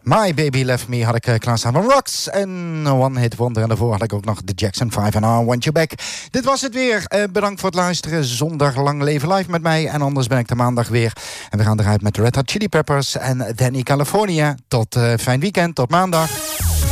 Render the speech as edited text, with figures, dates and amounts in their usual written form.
My Baby Left Me had ik klaarstaan van Rocks en One Hit Wonder. En daarvoor had ik ook nog de Jackson 5 en I Want You Back. Dit was het weer. Bedankt voor het luisteren. Zondag lang leven live met mij. En anders ben ik de maandag weer. En we gaan eruit met de Red Hot Chili Peppers en Danny California. Tot fijn weekend. Tot maandag.